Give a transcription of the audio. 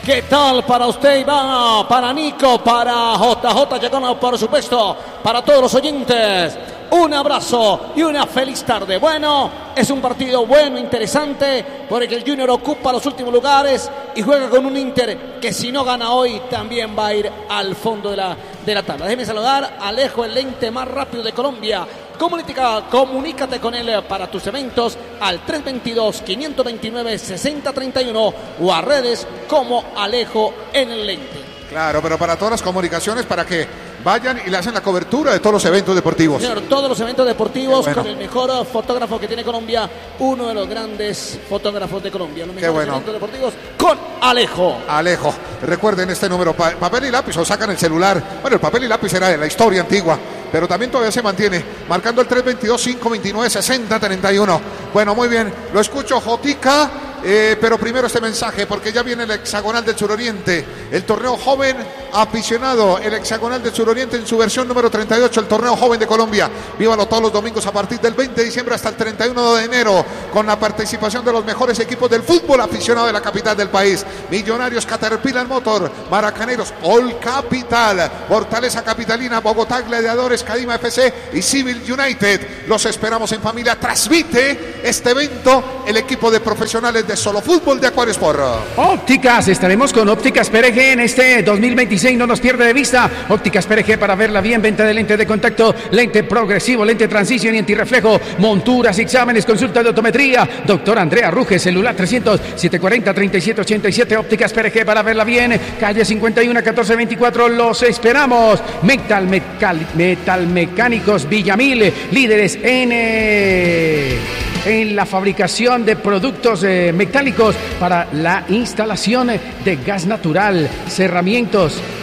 ¿Qué tal para usted, Iván? Para Nico, para JJ, llegando por supuesto, para todos los oyentes. Un abrazo y una feliz tarde. Bueno, es un partido bueno, interesante, porque el Junior ocupa los últimos lugares y juega con un Inter que si no gana hoy también va a ir al fondo de la tabla. Déjeme saludar a Alejo, el lente más rápido de Colombia. Comunícate con él para tus eventos al 322-529-6031 o a redes como Alejo en el lente. Claro, pero para todas las comunicaciones, para que vayan y le hacen la cobertura de todos los eventos deportivos. Señor, todos los eventos deportivos bueno. Con el mejor fotógrafo que tiene Colombia, uno de los grandes fotógrafos de Colombia. Los mejores eventos deportivos con Alejo. Alejo, recuerden este número, papel y lápiz o sacan el celular. Bueno, el papel y lápiz era de la historia antigua, pero también todavía se mantiene, marcando el 322-529-6031. Bueno, muy bien, lo escucho, Jotica. Pero primero este mensaje, porque ya viene el hexagonal del suroriente, el torneo joven aficionado, el hexagonal del suroriente en su versión número 38, el torneo joven de Colombia. Vívalo todos los domingos a partir del 20 de diciembre hasta el 31 de enero, con la participación de los mejores equipos del fútbol aficionado de la capital del país: Millonarios, Caterpillar Motor, Maracaneros, All Capital, Fortaleza Capitalina, Bogotá Gladiadores, Cadima FC y Civil United. Los esperamos en familia. Transmite este evento el equipo de profesionales de Solo Fútbol de Acuario Sport. Ópticas, estaremos con Ópticas PRG en este 2026, no nos pierde de vista. Ópticas PRG para verla bien, venta de lente de contacto, lente progresivo, lente transición y antirreflejo, monturas, exámenes, consulta de optometría. Doctor Andrea Ruge, celular 300-740-3787. Ópticas PRG para verla bien, calle 51 1424, los esperamos. Metal Mecánicos Villamil, líderes en la fabricación de productos metálicos para la instalación de gas natural, cerramientos,